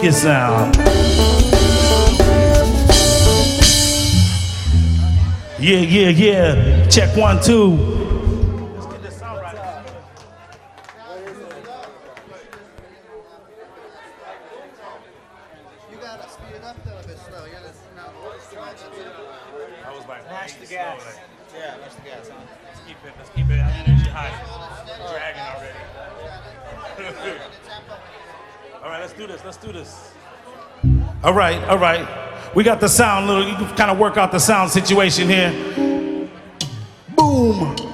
funky sound. Yeah. Check 1, 2. Mash the gas. Yeah, mash the gas. Let's keep it energy high. Dragging already. All right, let's do this. All right. We got the sound, you can kind of work out the sound situation here. Boom.